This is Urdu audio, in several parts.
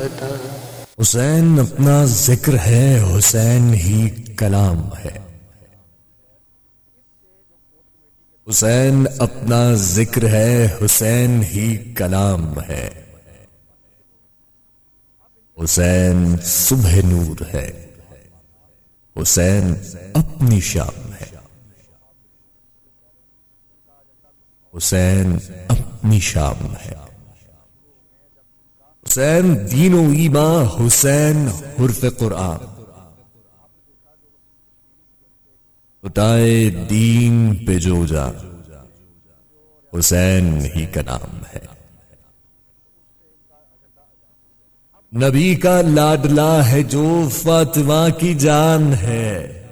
چاہتا. حسین اپنا ذکر ہے، حسین ہی کلام ہے. حسین اپنا ذکر ہے، حسین ہی کلام ہے. حسین صبح نور ہے، حسین اپنی شام ہے. حسین اپنی شام ہے. حسین دین و ایمان، حسین حرف قرآن. اٹھائے دین پہ جو جا، حسین ہی کا نام ہے. نبی کا لاڈلا ہے جو فاطمہ کی جان ہے.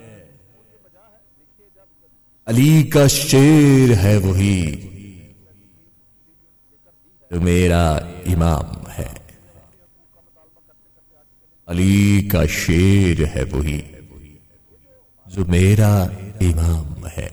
علی کا شیر ہے وہی جو میرا امام ہے. علی کا شیر ہے وہی جو میرا امام ہے.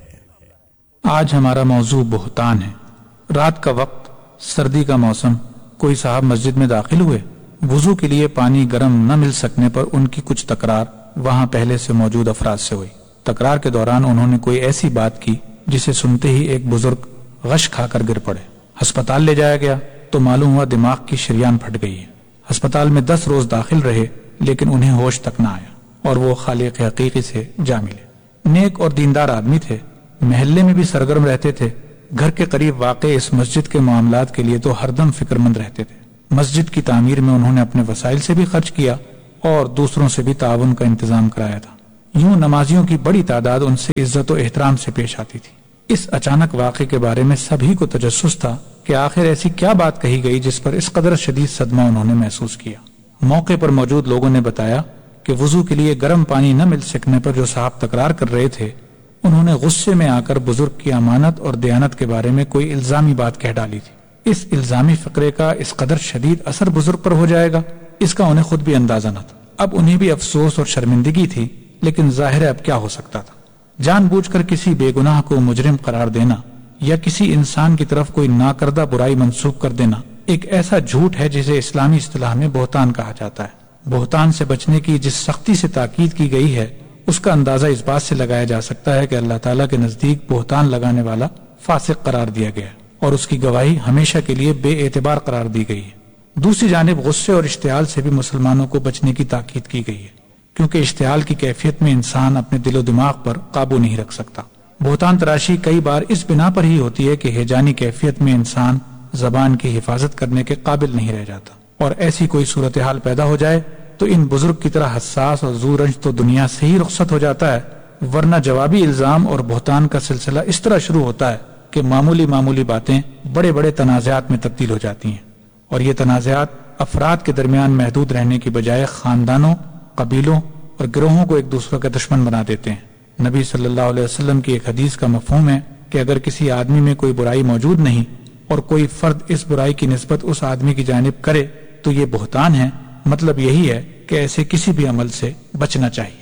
آج ہمارا موضوع بہتان ہے. رات کا وقت، سردی کا موسم. کوئی صاحب مسجد میں داخل ہوئے. وضو کے لیے پانی گرم نہ مل سکنے پر ان کی کچھ تکرار وہاں پہلے سے موجود افراد سے ہوئی. تکرار کے دوران انہوں نے کوئی ایسی بات کی جسے سنتے ہی ایک بزرگ غش کھا کر گر پڑے. ہسپتال لے جایا گیا تو معلوم ہوا دماغ کی شریان پھٹ گئی ہے. ہسپتال میں 10 روز داخل رہے لیکن انہیں ہوش تک نہ آیا اور وہ خالق حقیقی سے جا ملے. نیک اور دیندار آدمی تھے، محلے میں بھی سرگرم رہتے تھے. گھر کے قریب واقع اس مسجد کے معاملات کے لیے تو ہر دم فکر مند رہتے تھے. مسجد کی تعمیر میں انہوں نے اپنے وسائل سے بھی خرچ کیا اور دوسروں سے بھی تعاون کا انتظام کرایا تھا. یوں نمازیوں کی بڑی تعداد ان سے عزت و احترام سے پیش آتی تھی. اس اچانک واقعے کے بارے میں سبھی کو تجسس تھا کہ آخر ایسی کیا بات کہی گئی جس پر اس قدر شدید صدمہ انہوں نے محسوس کیا. موقع پر موجود لوگوں نے بتایا کہ وضو کے لیے گرم پانی نہ مل سکنے پر جو صاحب تکرار کر رہے تھے انہوں نے غصے میں آ کر بزرگ کی امانت اور دیانت کے بارے میں کوئی الزامی بات کہہ ڈالی تھی. اس الزامی فقرے کا اس قدر شدید اثر بزرگ پر ہو جائے گا اس کا انہیں خود بھی اندازہ نہ تھا. اب انہیں بھی افسوس اور شرمندگی تھی لیکن ظاہر ہے اب کیا ہو سکتا تھا. جان بوجھ کر کسی بے گناہ کو مجرم قرار دینا یا کسی انسان کی طرف کوئی ناکردہ برائی منسوب کر دینا ایک ایسا جھوٹ ہے جسے اسلامی اصطلاح میں بہتان کہا جاتا ہے. بہتان سے بچنے کی جس سختی سے تاکید کی گئی ہے اس کا اندازہ اس بات سے لگایا جا سکتا ہے کہ اللہ تعالیٰ کے نزدیک بہتان لگانے والا فاسق قرار دیا گیا ہے اور اس کی گواہی ہمیشہ کے لیے بے اعتبار قرار دی گئی ہے. دوسری جانب غصے اور اشتعال سے بھی مسلمانوں کو بچنے کی تاکید کی گئی ہے کیونکہ اشتعال کی کیفیت میں انسان اپنے دل و دماغ پر قابو نہیں رکھ سکتا. بہتان تراشی کئی بار اس بنا پر ہی ہوتی ہے کہ ہیجانی کیفیت میں انسان زبان کی حفاظت کرنے کے قابل نہیں رہ جاتا اور ایسی کوئی صورتحال پیدا ہو جائے تو ان بزرگ کی طرح حساس اور ذو رنج تو دنیا سے ہی رخصت ہو جاتا ہے، ورنہ جوابی الزام اور بہتان کا سلسلہ اس طرح شروع ہوتا ہے کہ معمولی باتیں بڑے بڑے تنازعات میں تبدیل ہو جاتی ہیں اور یہ تنازعات افراد کے درمیان محدود رہنے کی بجائے خاندانوں، قبیلوں اور گروہوں کو ایک دوسرے کا دشمن بنا دیتے ہیں. نبی صلی اللہ علیہ وسلم کی ایک حدیث کا مفہوم ہے کہ اگر کسی آدمی میں کوئی برائی موجود نہیں اور کوئی فرد اس برائی کی نسبت اس آدمی کی جانب کرے تو یہ بہتان ہے. مطلب یہی ہے کہ ایسے کسی بھی عمل سے بچنا چاہیے.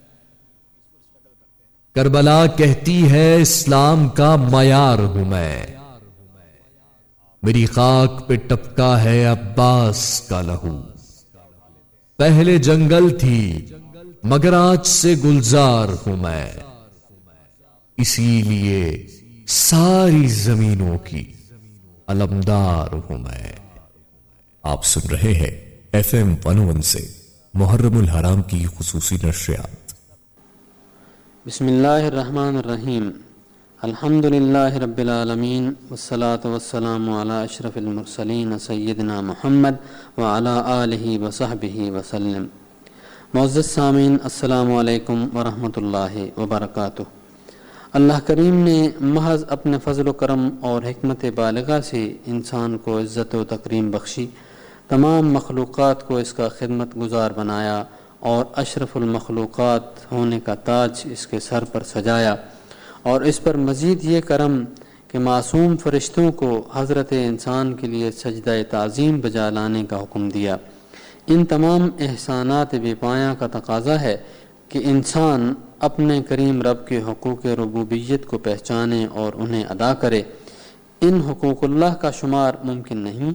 کربلا کہتی ہے اسلام کا معیار ہوں میں، میری خاک پہ ٹپکا ہے عباس کا لہو. پہلے جنگل تھی مگر آج سے گلزار ہوں میں، اسی لیے ساری زمینوں کی علمدار ہوں میں. آپ سن رہے ہیں FM 101 سے محرم الحرام کی خصوصی نشریات. بسم اللہ الرحمن الرحیم. الحمدللہ رب العالمین والصلاة والسلام علی اشرف المرسلین سیدنا محمد وعلی آلہ وصحبہ وسلم. معزز سامعین، السلام علیکم ورحمۃ اللہ وبرکاتہ. اللہ کریم نے محض اپنے فضل و کرم اور حکمت بالغہ سے انسان کو عزت و تکریم بخشی، تمام مخلوقات کو اس کا خدمت گزار بنایا اور اشرف المخلوقات ہونے کا تاج اس کے سر پر سجایا، اور اس پر مزید یہ کرم کہ معصوم فرشتوں کو حضرت انسان کے لیے سجدہ تعظیم بجا لانے کا حکم دیا. ان تمام احسانات بے پایاں کا تقاضا ہے کہ انسان اپنے کریم رب کے حقوق ربوبیت کو پہچانے اور انہیں ادا کرے. ان حقوق اللہ کا شمار ممکن نہیں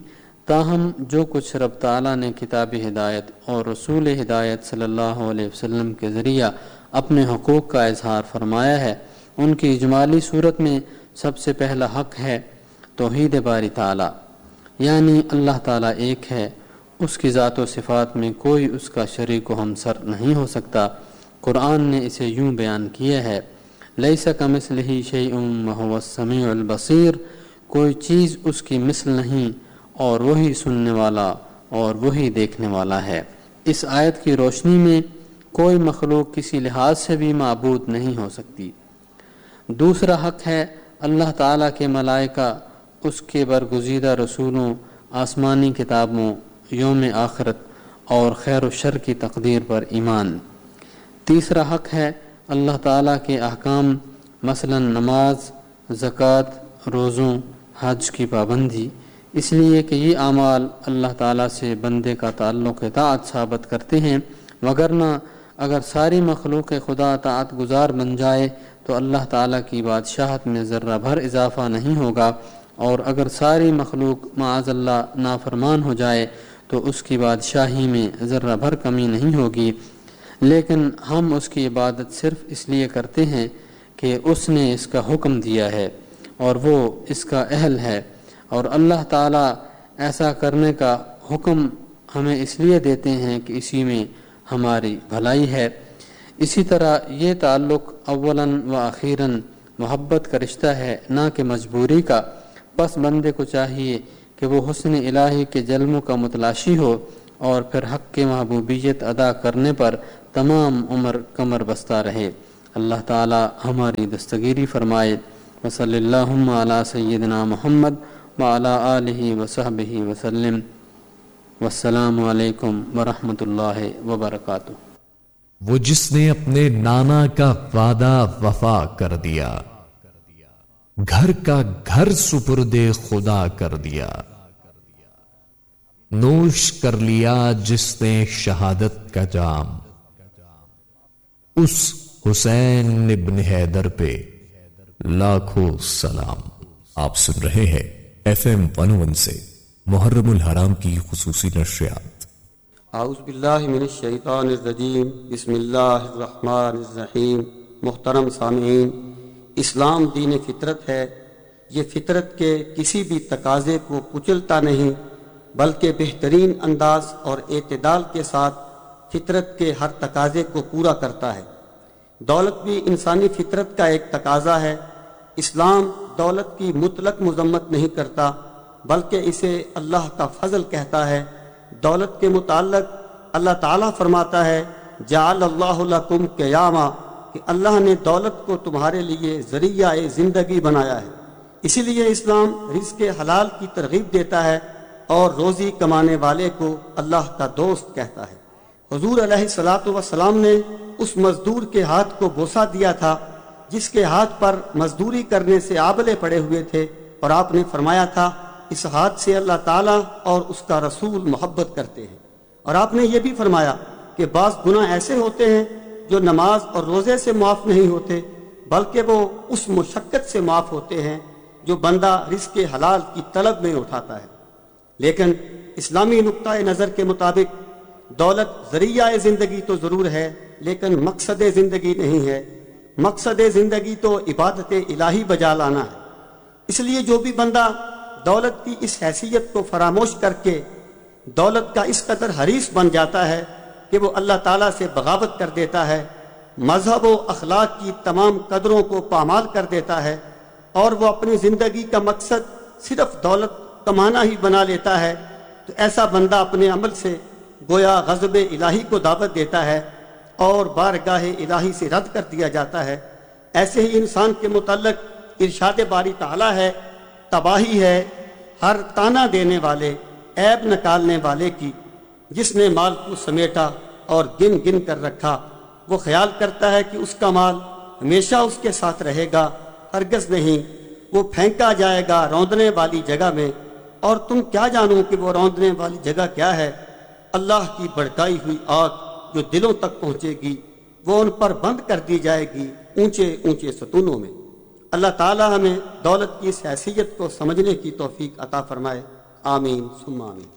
تاہم جو کچھ رب تعالیٰ نے کتاب ہدایت اور رسول ہدایت صلی اللہ علیہ وسلم کے ذریعہ اپنے حقوق کا اظہار فرمایا ہے، ان کی اجمالی صورت میں سب سے پہلا حق ہے توحید باری تعالیٰ، یعنی اللہ تعالیٰ ایک ہے، اس کی ذات و صفات میں کوئی اس کا شریک و ہمسر نہیں ہو سکتا۔ قرآن نے اسے یوں بیان کیا ہے، لیس کمثلہ شیء وہو السمیع البصیر، کوئی چیز اس کی مثل نہیں اور وہی سننے والا اور وہی دیکھنے والا ہے۔ اس آیت کی روشنی میں کوئی مخلوق کسی لحاظ سے بھی معبود نہیں ہو سکتی۔ دوسرا حق ہے اللہ تعالیٰ کے ملائکہ، اس کے برگزیدہ رسولوں، آسمانی کتابوں، یوم آخرت اور خیر و شر کی تقدیر پر ایمان۔ تیسرا حق ہے اللہ تعالیٰ کے احکام، مثلا نماز، زکوٰۃ، روزوں، حج کی پابندی، اس لیے کہ یہ اعمال اللہ تعالیٰ سے بندے کا تعلق اطاعت ثابت کرتے ہیں، وگرنہ اگر ساری مخلوق خدا اطاعت گزار بن جائے تو اللہ تعالیٰ کی بادشاہت میں ذرہ بھر اضافہ نہیں ہوگا، اور اگر ساری مخلوق معاذ اللہ نافرمان ہو جائے تو اس کی بادشاہی میں ذرہ بھر کمی نہیں ہوگی۔ لیکن ہم اس کی عبادت صرف اس لیے کرتے ہیں کہ اس نے اس کا حکم دیا ہے اور وہ اس کا اہل ہے، اور اللہ تعالیٰ ایسا کرنے کا حکم ہمیں اس لیے دیتے ہیں کہ اسی میں ہماری بھلائی ہے۔ اسی طرح یہ تعلق اولاً و اخیراً محبت کا رشتہ ہے، نہ کہ مجبوری کا۔ بس بندے کو چاہیے کہ وہ حسن الہی کے جلووں کا متلاشی ہو اور پھر حق کی محبوبیت ادا کرنے پر تمام عمر کمر بستہ رہے۔ اللہ تعالی ہماری دستگیری فرمائے۔ وصلی اللہم علی سیدنا محمد وعلی آلہ وصحبہ وسلم۔ والسلام علیکم ورحمۃ اللہ وبرکاتہ۔ وہ جس نے اپنے نانا کا وعدہ وفا کر دیا، گھر کا گھر سپرد خدا کر دیا، نوش کر لیا جس نے شہادت کا جام، اس حسین ابن حیدر پہ لاکھوں سلام۔ آپ سن رہے ہیں FM 101 سے محرم الحرام کی خصوصی نشریات۔ اعوذ باللہ من الشیطان الرجیم، بسم اللہ الرحمن الرحیم۔ محترم سامعین، اسلام دین فطرت ہے۔ یہ فطرت کے کسی بھی تقاضے کو کچلتا نہیں، بلکہ بہترین انداز اور اعتدال کے ساتھ فطرت کے ہر تقاضے کو پورا کرتا ہے۔ دولت بھی انسانی فطرت کا ایک تقاضا ہے۔ اسلام دولت کی مطلق مذمت نہیں کرتا، بلکہ اسے اللہ کا فضل کہتا ہے۔ دولت کے متعلق اللہ تعالیٰ فرماتا ہے، جعل اللہ لکم قیاما، کہ اللہ نے دولت کو تمہارے لیے ذریعہ زندگی بنایا ہے۔ اسی لیے اسلام رزق حلال کی ترغیب دیتا ہے اور روزی کمانے والے کو اللہ کا دوست کہتا ہے۔ حضور علیہ الصلاۃ والسلام نے اس مزدور کے ہاتھ کو بوسہ دیا تھا جس کے ہاتھ پر مزدوری کرنے سے آبلے پڑے ہوئے تھے، اور آپ نے فرمایا تھا اس ہاتھ سے اللہ تعالیٰ اور اس کا رسول محبت کرتے ہیں۔ اور آپ نے یہ بھی فرمایا کہ بعض گناہ ایسے ہوتے ہیں جو نماز اور روزے سے معاف نہیں ہوتے، بلکہ وہ اس مشقت سے معاف ہوتے ہیں جو بندہ رزق حلال کی طلب میں اٹھاتا ہے۔ لیکن اسلامی نقطۂ نظر کے مطابق دولت ذریعہ زندگی تو ضرور ہے، لیکن مقصد زندگی نہیں ہے۔ مقصد زندگی تو عبادت الہی بجا لانا ہے۔ اس لیے جو بھی بندہ دولت کی اس حیثیت کو فراموش کر کے دولت کا اس قدر حریص بن جاتا ہے کہ وہ اللہ تعالیٰ سے بغاوت کر دیتا ہے، مذہب و اخلاق کی تمام قدروں کو پامال کر دیتا ہے، اور وہ اپنی زندگی کا مقصد صرف دولت کمانا ہی بنا لیتا ہے، تو ایسا بندہ اپنے عمل سے گویا غضب الہی کو دعوت دیتا ہے اور بارگاہ الہی سے رد کر دیا جاتا ہے۔ ایسے ہی انسان کے متعلق ارشاد باری تعالیٰ ہے، تباہی ہے ہر تانا دینے والے، عیب نکالنے والے کی، جس نے مال کو سمیٹا اور گن گن کر رکھا۔ وہ خیال کرتا ہے کہ اس کا مال ہمیشہ اس کے ساتھ رہے گا، ہرگز نہیں، وہ پھینکا جائے گا روندنے والی جگہ میں، اور تم کیا جانو کہ وہ روندنے والی جگہ کیا ہے؟ اللہ کی بھڑکائی ہوئی آگ جو دلوں تک پہنچے گی، وہ ان پر بند کر دی جائے گی اونچے اونچے ستونوں میں۔ اللہ تعالی ہمیں دولت کی اس حیثیت کو سمجھنے کی توفیق عطا فرمائے۔ آمین ثم آمین۔